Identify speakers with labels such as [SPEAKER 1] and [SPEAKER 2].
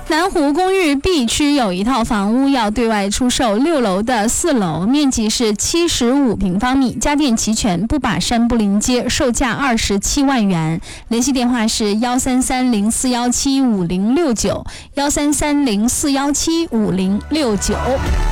[SPEAKER 1] 南湖公寓 B 区有一套房屋要对外出售，6楼的4楼，面积是75平方米，家电齐全，不把山不临街，售价27万元。联系电话是13304175069，13304175069。